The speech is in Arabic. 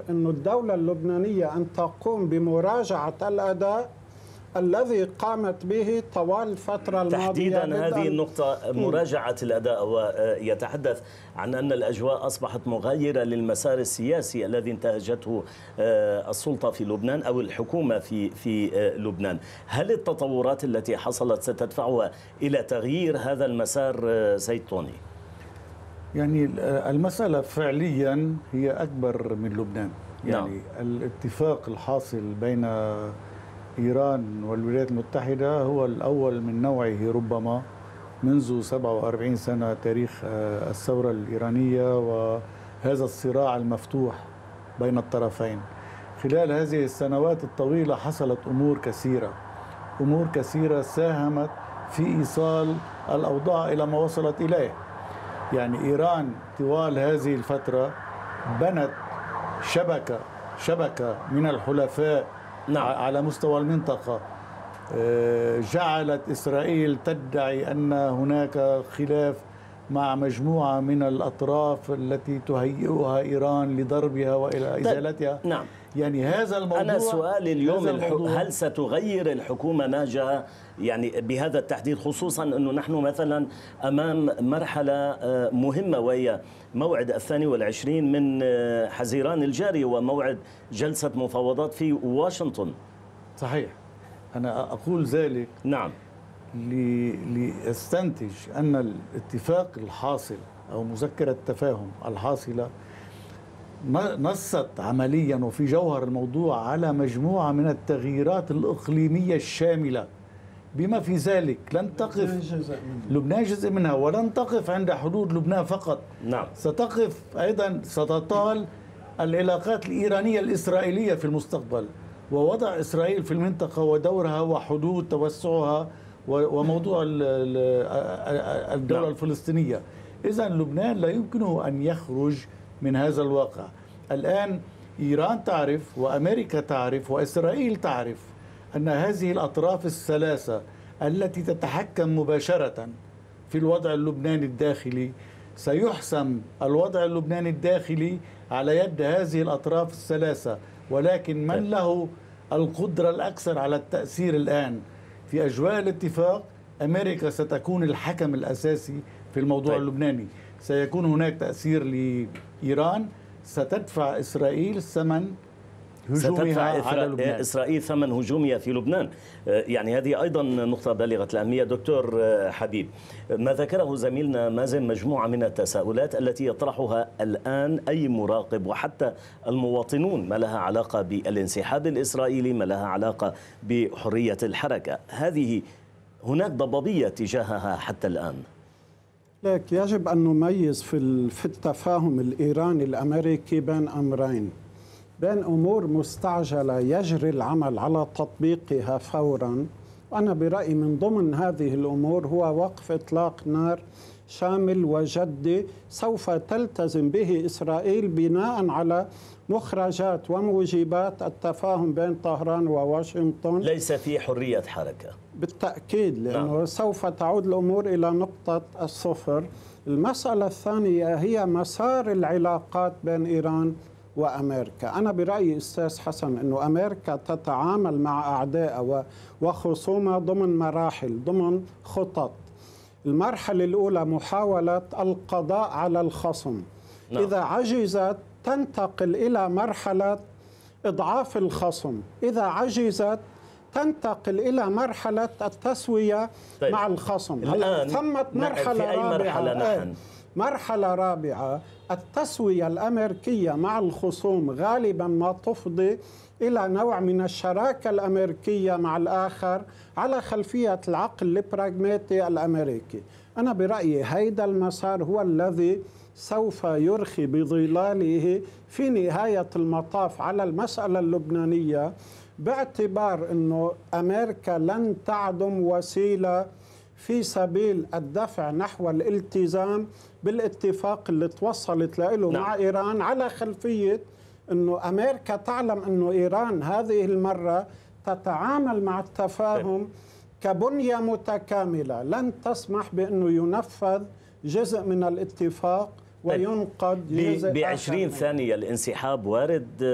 أن الدولة اللبنانية أن تقوم بمراجعة الأداء الذي قامت به طوال الفترة الماضية. تحديدا هذه النقطة مراجعة الأداء، ويتحدث عن أن الأجواء أصبحت مغايرة للمسار السياسي الذي انتهجته السلطة في لبنان أو الحكومة في لبنان. هل التطورات التي حصلت ستدفعها إلى تغيير هذا المسار سيد طوني؟ يعني المسألة فعليا هي أكبر من لبنان. يعني الاتفاق الحاصل بين إيران والولايات المتحدة هو الأول من نوعه ربما منذ 47 سنة تاريخ الثورة الإيرانية وهذا الصراع المفتوح بين الطرفين. خلال هذه السنوات الطويلة حصلت أمور كثيرة ساهمت في إيصال الأوضاع إلى ما وصلت إليه. يعني إيران طوال هذه الفترة بنت شبكة من الحلفاء على مستوى المنطقة، جعلت إسرائيل تدعي أن هناك خلاف مع مجموعة من الأطراف التي تهيئها إيران لضربها وإلى إزالتها. يعني هذا الموضوع، أنا سؤالي اليوم هل ستغير الحكومة ما جاء يعني بهذا التحديد، خصوصا أنه نحن مثلا أمام مرحلة مهمة وهي موعد 22 من حزيران الجاري وموعد جلسة مفاوضات في واشنطن. صحيح، أنا أقول ذلك لأستنتج أن الاتفاق الحاصل أو مذكرة التفاهم الحاصلة نصت عمليا وفي جوهر الموضوع على مجموعة من التغييرات الإقليمية الشاملة، بما في ذلك لن تقف لبنان جزء منها، ولن تقف عند حدود لبنان فقط. ستقف أيضا، ستطال العلاقات الإيرانية الإسرائيلية في المستقبل، ووضع إسرائيل في المنطقة ودورها وحدود توسعها وموضوع الدولة الفلسطينية. إذن لبنان لا يمكنه أن يخرج من هذا الواقع. الآن إيران تعرف وأمريكا تعرف وإسرائيل تعرف أن هذه الأطراف الثلاثة التي تتحكم مباشرة في الوضع اللبناني الداخلي، سيحسم الوضع اللبناني الداخلي على يد هذه الأطراف الثلاثة، ولكن من له القدرة الأكثر على التأثير الآن في أجواء الاتفاق، أمريكا ستكون الحكم الأساسي في الموضوع اللبناني. سيكون هناك تأثير لإيران، ستدفع إسرائيل ثمن هجومها على لبنان. إسرائيل ثمن هجومها في لبنان. يعني هذه أيضا نقطة بالغة الأهمية. دكتور حبيب، ما ذكره زميلنا مازن مجموعة من التساؤلات التي يطرحها الآن أي مراقب وحتى المواطنون، ما لها علاقة بالانسحاب الإسرائيلي، ما لها علاقة بحرية الحركة. هذه هناك ضبابية تجاهها حتى الآن. لك يجب أن نميز في التفاهم الإيراني الأمريكي بين أمرين، بين أمور مستعجلة يجري العمل على تطبيقها فورا، وأنا برأيي من ضمن هذه الأمور هو وقف إطلاق نار شامل وجدي سوف تلتزم به إسرائيل بناء على مخرجات وموجبات التفاهم بين طهران وواشنطن. ليس في حرية حركة بالتأكيد، لأنه سوف تعود الأمور إلى نقطة الصفر. المسألة الثانية هي مسار العلاقات بين إيران وأمريكا. أنا برأيي أستاذ حسن أنه أمريكا تتعامل مع أعدائها وخصومها ضمن مراحل، ضمن خطط. المرحلة الأولى محاولة القضاء على الخصم، إذا عجزت تنتقل إلى مرحلة إضعاف الخصم، إذا عجزت تنتقل إلى مرحلة التسوية مع الخصم. الآن ثمة مرحلة رابعة التسوية الأمريكية مع الخصوم، غالبا ما تفضي إلى نوع من الشراكة الأمريكية مع الآخر على خلفية العقل البراغماتي الأمريكي. أنا برأيي هيدا المسار هو الذي سوف يرخي بظلاله في نهاية المطاف على المسألة اللبنانية، باعتبار أنه أمريكا لن تعدم وسيلة في سبيل الدفع نحو الالتزام بالاتفاق اللي توصلت له مع إيران، على خلفية أنه أمريكا تعلم أنه إيران هذه المرة تتعامل مع التفاهم كبنية متكاملة، لن تسمح بأنه ينفذ جزء من الاتفاق وينقض جزء ب20 ثانية. الانسحاب وارد